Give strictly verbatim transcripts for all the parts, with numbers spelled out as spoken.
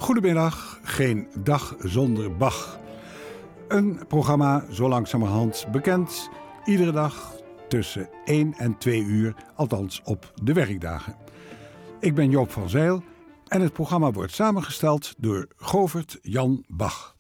Goedemiddag, geen dag zonder Bach. Een programma zo langzamerhand bekend, iedere dag tussen één en twee uur, althans op de werkdagen. Ik ben Joop van Zijl en het programma wordt samengesteld door Govert Jan Bach.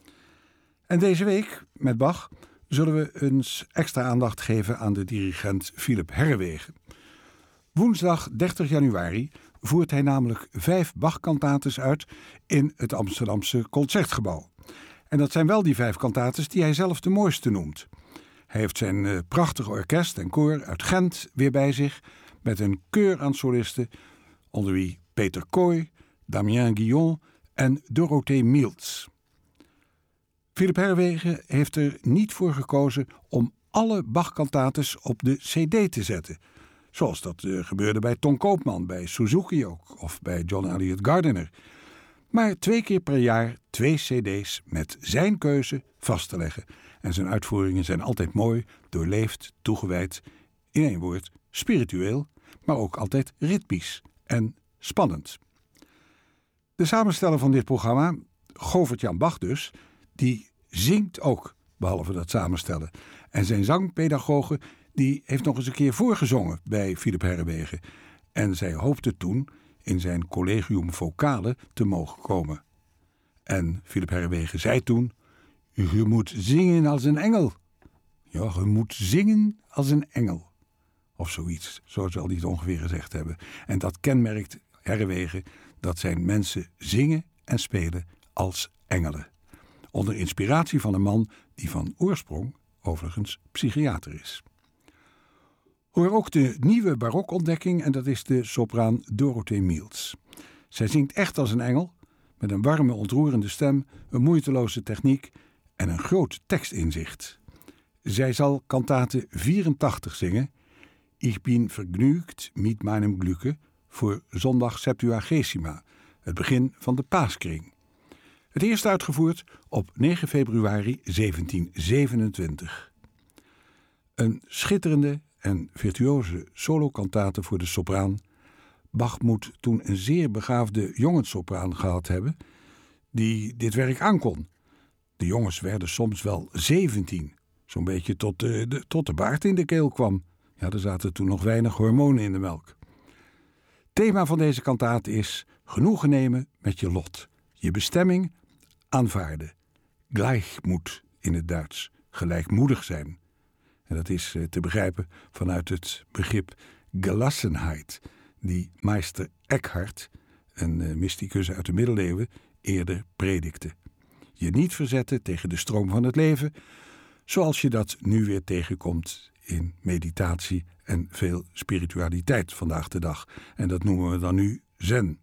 En deze week, met Bach, zullen we eens extra aandacht geven aan de dirigent Philipp Herreweghe. Woensdag dertig januari voert hij namelijk vijf Bach-kantates uit in het Amsterdamse Concertgebouw. En dat zijn wel die vijf kantates die hij zelf de mooiste noemt. Hij heeft zijn uh, prachtige orkest en koor uit Gent weer bij zich, met een keur aan solisten, onder wie Peter Kooi, Damien Guillon en Dorothee Mieltz. Philipp Herreweghe heeft er niet voor gekozen om alle Bach-kantates op de cd te zetten, zoals dat uh, gebeurde bij Ton Koopman, bij Suzuki ook, of bij John Elliott Gardiner. Maar twee keer per jaar twee cd's met zijn keuze vast te leggen. En zijn uitvoeringen zijn altijd mooi, doorleefd, toegewijd, in één woord spiritueel, maar ook altijd ritmisch en spannend. De samensteller van dit programma, Govert Jan Bach dus, die zingt ook, behalve dat samenstellen. En zijn zangpedagoge, die heeft nog eens een keer voorgezongen bij Philipp Herreweghe. En zij hoopte toen in zijn collegium vocale te mogen komen. En Philipp Herreweghe zei toen: "Je moet zingen als een engel." Ja, je moet zingen als een engel. Of zoiets, zo zal hij het ongeveer gezegd hebben. En dat kenmerkt Herreweghe, dat zijn mensen zingen en spelen als engelen. Onder inspiratie van een man die van oorsprong overigens psychiater is. Hoor ook de nieuwe barokontdekking, en dat is de sopraan Dorothee Mieltz. Zij zingt echt als een engel, met een warme, ontroerende stem, een moeiteloze techniek en een groot tekstinzicht. Zij zal kantate vierentachtig zingen, Ich bin vergnügt mit meinem Glücke, voor zondag Septuagesima, het begin van de Paaskring. Het eerst uitgevoerd op negen februari zeventienzevenentwintig. Een schitterende en virtuoze solokantate voor de sopraan. Bach moet toen een zeer begaafde jongenssopraan gehad hebben die dit werk aankon. De jongens werden soms wel zeventien, zo'n beetje tot de, de, tot de baard in de keel kwam. Ja, er zaten toen nog weinig hormonen in de melk. Thema van deze kantate is genoegen nemen met je lot, je bestemming aanvaarden. Gleichmut in het Duits, gelijkmoedig zijn. En dat is te begrijpen vanuit het begrip Gelassenheit, die meester Eckhart, een mysticus uit de middeleeuwen, eerder predikte. Je niet verzetten tegen de stroom van het leven, zoals je dat nu weer tegenkomt in meditatie en veel spiritualiteit vandaag de dag. En dat noemen we dan nu zen.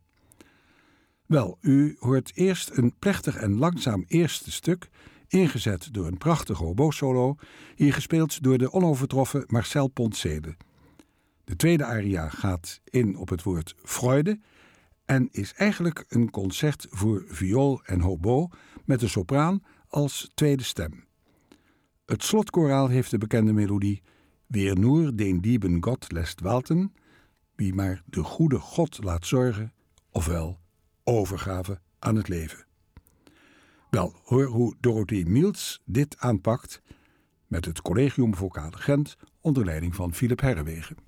Wel, u hoort eerst een plechtig en langzaam eerste stuk, ingezet door een prachtige oboe-solo, hier gespeeld door de onovertroffen Marcel Pontsele. De tweede aria gaat in op het woord Freude en is eigenlijk een concert voor viool en hobo met de sopraan als tweede stem. Het slotkoraal heeft de bekende melodie Wer nur den lieben Gott lässt walten, wie maar de goede God laat zorgen, ofwel overgave aan het leven. Wel, hoor hoe Dorothee Mieltz dit aanpakt met het Collegium Vocale Gent onder leiding van Philipp Herreweghe.